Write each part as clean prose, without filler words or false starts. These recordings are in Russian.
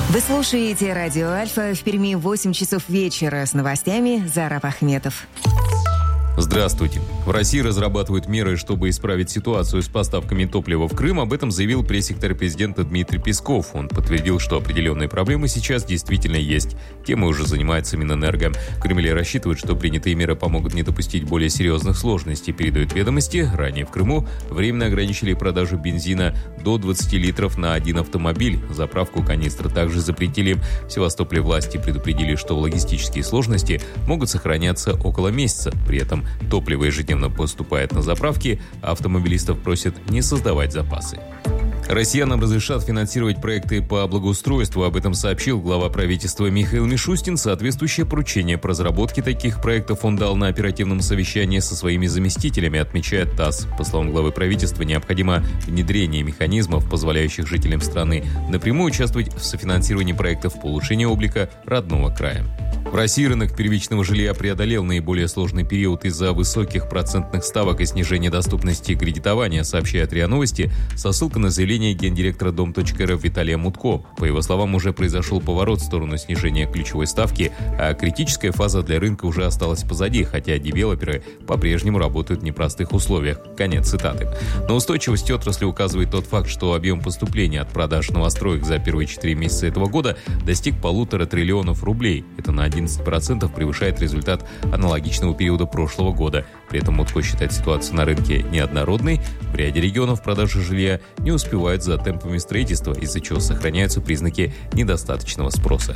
Вы слушаете радио «Альфа». В Перми 8 часов вечера. С новостями Зараб Ахметов. Здравствуйте. В России разрабатывают меры, чтобы исправить ситуацию с поставками топлива в Крым. Об этом заявил пресс-секретарь президента Дмитрий Песков. Он подтвердил, что определенные проблемы сейчас действительно есть. Темой уже занимается Минэнерго. В Кремле рассчитывают, что принятые меры помогут не допустить более серьезных сложностей. Передают ведомости. Ранее в Крыму временно ограничили продажу бензина до 20 литров на один автомобиль. Заправку канистры также запретили. В Севастополе власти предупредили, что логистические сложности могут сохраняться около месяца. При этом топливо ежедневно поступает на заправки, а автомобилистов просят не создавать запасы. Россиянам разрешат финансировать проекты по благоустройству. Об этом сообщил глава правительства Михаил Мишустин. Соответствующее поручение по разработке таких проектов он дал на оперативном совещании со своими заместителями, отмечает ТАСС. По словам главы правительства, необходимо внедрение механизмов, позволяющих жителям страны напрямую участвовать в софинансировании проектов по улучшению облика родного края. В России рынок первичного жилья преодолел наиболее сложный период из-за высоких процентных ставок и снижения доступности кредитования, сообщает РИА Новости, со ссылкой на заявление гендиректора Дом.рф Виталия Мутко. По его словам, уже произошел поворот в сторону снижения ключевой ставки, а критическая фаза для рынка уже осталась позади, хотя девелоперы по-прежнему работают в непростых условиях. Конец цитаты. На устойчивость отрасли указывает тот факт, что объем поступления от продаж новостроек за первые 4 месяца этого года достиг 1,5 триллиона рублей. Это на 11% превышает результат аналогичного периода прошлого года. При этом Мутко считает ситуацию на рынке неоднородной. В ряде регионов продажи жилья не успевают за темпами строительства, из-за чего сохраняются признаки недостаточного спроса.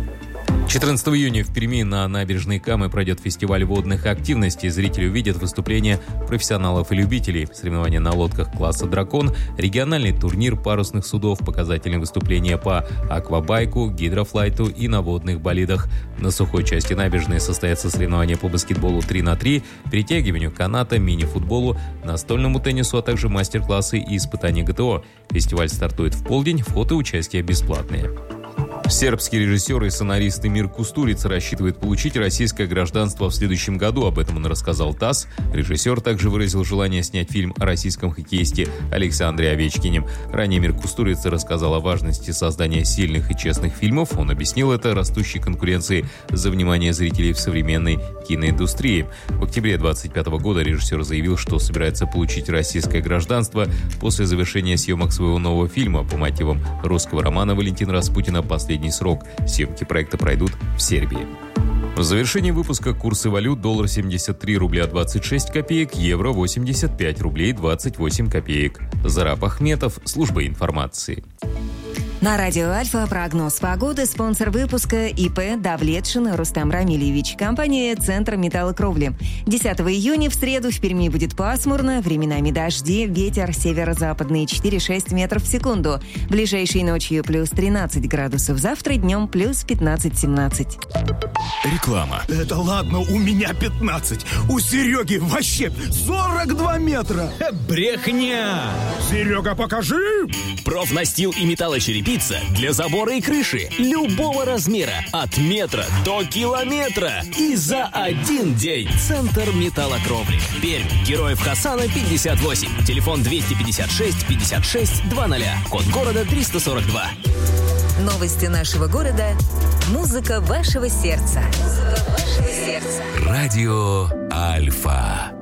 14 июня в Перми на набережной Камы пройдет фестиваль водных активностей. Зрители увидят выступления профессионалов и любителей, соревнования на лодках класса «Дракон», региональный турнир парусных судов, показательные выступления по аквабайку, гидрофлайту и на водных болидах. На сухой части набережной состоятся соревнования по баскетболу 3х3, перетягиванию каната, мини-футболу, настольному теннису, а также мастер-классы и испытания ГТО. Фестиваль стартует в полдень, вход и участие бесплатные. Сербский режиссер и сценарист Эмир Кустурица рассчитывает получить российское гражданство в следующем году. Об этом он рассказал ТАСС. Режиссер также выразил желание снять фильм о российском хоккеисте Александре Овечкине. Ранее Эмир Кустурица рассказал о важности создания сильных и честных фильмов. Он объяснил это растущей конкуренцией за внимание зрителей в современной киноиндустрии. В октябре 2025 года режиссер заявил, что собирается получить российское гражданство после завершения съемок своего нового фильма по мотивам русского романа Валентина Распутина «Последний срок». Съемки проекта пройдут в Сербии. В завершении выпуска курсы валют: доллар 73 рубля 26 копеек, евро 85 рублей 28 копеек. Зараб Ахметов, служба информации. На радио «Альфа» прогноз погоды. Спонсор выпуска ИП Давлетшин Рустам Рамилевич. Компания «Центр металлокровли». 10 июня в среду в Перми будет пасмурно, временами дожди, ветер северо-западный 4-6 метров в секунду. Ближайшей ночью плюс 13 градусов, завтра днем плюс 15-17. Реклама. Это ладно, у меня 15. У Сереги вообще 42 метра. Брехня! Серега, покажи! Профнастил и металлочерепица для забора и крыши любого размера, от метра до километра. И за один день. Центр металлокровли. Пермь. Героев Хасана 58. Телефон 256 56 00. Код города 342. Новости нашего города. Музыка вашего сердца. Радио Альфа.